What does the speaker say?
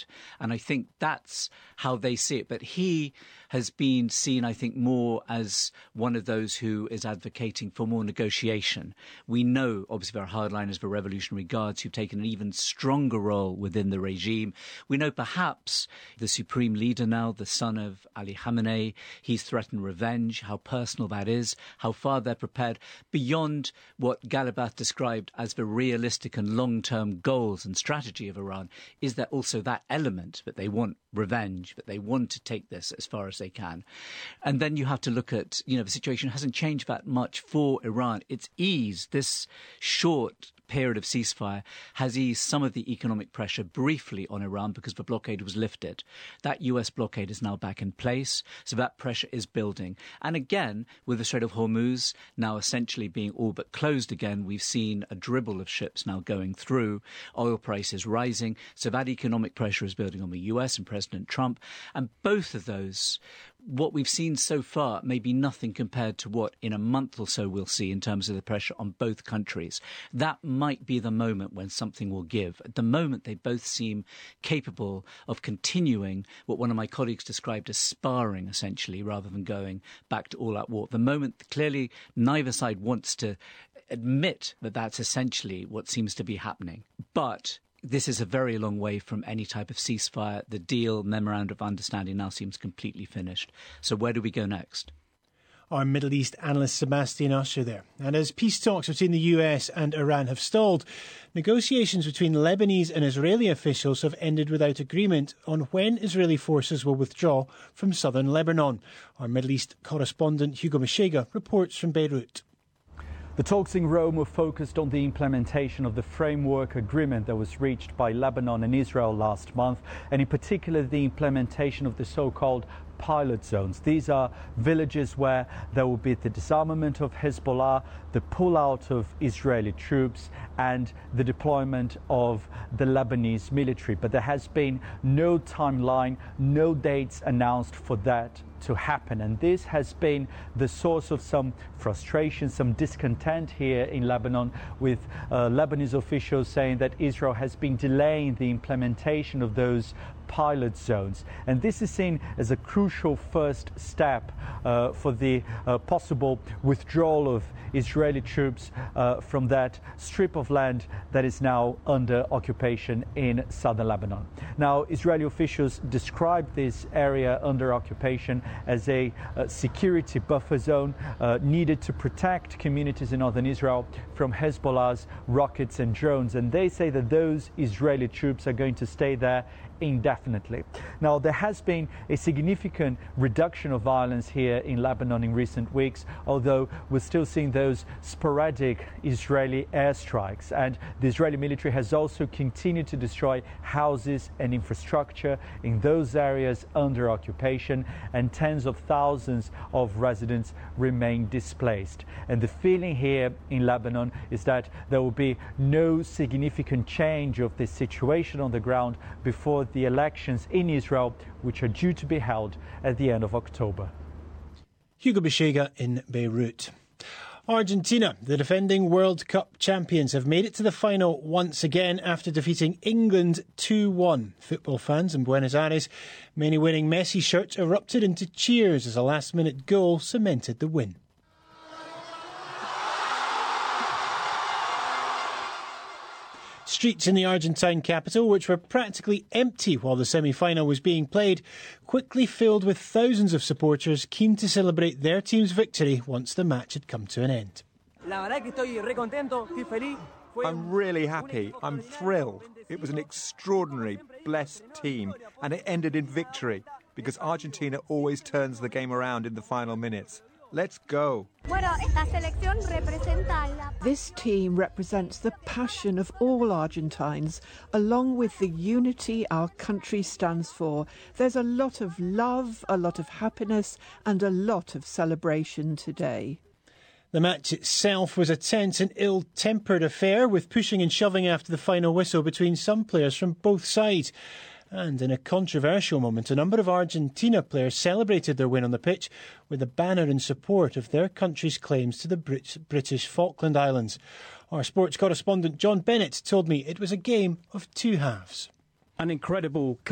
agreement. And I think that's how they see it. But he has been seen, I think, more as one of those who is advocating for more negotiation. We know, obviously, there are hardliners for Revolutionary Guards who've taken an even stronger role within the regime. We know perhaps the supreme leader now, the son of Ali Khamenei, he's threatened revenge, how personal that is, how far they're prepared beyond what Ghalabath described as the realistic and long-term goals and strategy of Iran. Is there also that element that they want revenge, that they want to take this as far as they can? And then you have to look at, the situation hasn't changed that much for Iran. It's eased. This short period of ceasefire has eased some of the economic pressure briefly on Iran because the blockade was lifted. That US blockade is now back in place, so that pressure is building. And again, with the Strait of Hormuz now essentially being all but closed again, we've seen a dribble of ships now going through, oil prices rising, so that economic pressure is building on the US and President Trump. And both of those, what we've seen so far may be nothing compared to what in a month or so we'll see in terms of the pressure on both countries. That might be the moment when something will give. At the moment, they both seem capable of continuing what one of my colleagues described as sparring, essentially, rather than going back to all-out war. At the moment, clearly, neither side wants to admit that that's essentially what seems to be happening. But this is a very long way from any type of ceasefire. The deal, memorandum of understanding now seems completely finished. So where do we go next? Our Middle East analyst Sebastian Usher there. And as peace talks between the US and Iran have stalled, negotiations between Lebanese and Israeli officials have ended without agreement on when Israeli forces will withdraw from southern Lebanon. Our Middle East correspondent Hugo Mashega reports from Beirut. The talks in Rome were focused on the implementation of the framework agreement that was reached by Lebanon and Israel last month, and in particular the implementation of the so-called pilot zones. These are villages where there will be the disarmament of Hezbollah, the pullout of Israeli troops, and the deployment of the Lebanese military. But there has been no timeline, no dates announced for that to happen. And this has been the source of some frustration, some discontent here in Lebanon, with Lebanese officials saying that Israel has been delaying the implementation of those pilot zones. And this is seen as a crucial first step for the possible withdrawal of Israeli troops from that strip of land that is now under occupation in southern Lebanon. Now, Israeli officials described this area under occupation as a security buffer zone needed to protect communities in northern Israel from Hezbollah's rockets and drones. And they say that those Israeli troops are going to stay there indefinitely. Now, there has been a significant reduction of violence here in Lebanon in recent weeks, although we're still seeing those sporadic Israeli airstrikes. And the Israeli military has also continued to destroy houses and infrastructure in those areas under occupation, and tens of thousands of residents remain displaced. And the feeling here in Lebanon is that there will be no significant change of this situation on the ground before the elections in Israel, which are due to be held at the end of October. Hugo Bishega in Beirut. Argentina, the defending World Cup champions, have made it to the final once again after defeating England 2-1. Football fans in Buenos Aires, many wearing Messi shirts, erupted into cheers as a last-minute goal cemented the win. Streets in the Argentine capital, which were practically empty while the semi-final was being played, quickly filled with thousands of supporters keen to celebrate their team's victory once the match had come to an end. I'm really happy. I'm thrilled. It was an extraordinary, blessed team, and it ended in victory, because Argentina always turns the game around in the final minutes. Let's go. This team represents the passion of all Argentines, along with the unity our country stands for. There's a lot of love, a lot of happiness, and a lot of celebration today. The match itself was a tense and ill-tempered affair, with pushing and shoving after the final whistle between some players from both sides. And in a controversial moment, a number of Argentina players celebrated their win on the pitch with a banner in support of their country's claims to the British Falkland Islands. Our sports correspondent John Bennett told me it was a game of two halves. An incredible